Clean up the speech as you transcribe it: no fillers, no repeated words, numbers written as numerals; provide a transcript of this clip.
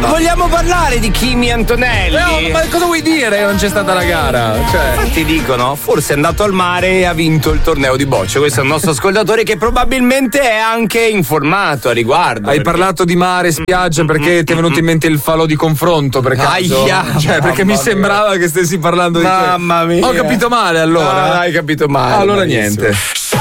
Vogliamo parlare di Kimi Antonelli? Ma cosa vuoi dire che non c'è stata la gara? Infatti dicono, forse è andato al mare e ha vinto il torneo di bocce. Questo è un nostro ascoltatore che probabilmente è anche informato a riguardo. Hai parlato di mare, spiaggia, perché ti è venuto in mente il falò di confronto, per caso? Perché mi sembrava che stessi parlando di te. Mamma mia. Ho capito male allora. No, hai capito male. Allora malissimo. niente.